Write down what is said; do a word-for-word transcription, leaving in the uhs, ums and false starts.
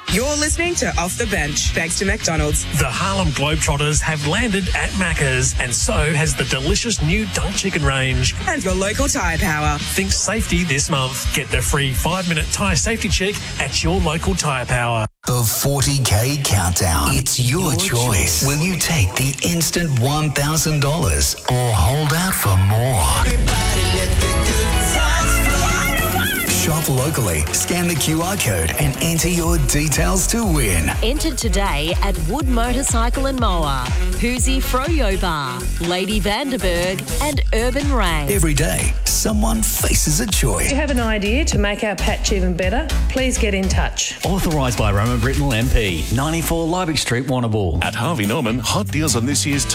You're listening to Off the Bench, thanks to McDonald's. The Harlem Globetrotters have landed at Macca's, and so has the delicious new Dunk Chicken range. And your local tyre power. Think safety this month. Get the free five-minute tyre safety check at your local tyre power. The forty K Countdown. It's your, your choice. choice. Will you take the instant one thousand dollars or hold out for more? Everybody let the good times flow. Shop locally, scan the Q R code and enter your details to win. Enter today at Wood Motorcycle and Mower, Hoosie Froyo Bar, Lady Vanderberg and Urban Rain. Every day, someone faces a choice. If you have an idea to make our patch even better, please get in touch. Authorised by Roman Brittenell M P, ninety-four Liebig Street, Warrnambool. At Harvey Norman, hot deals on this year's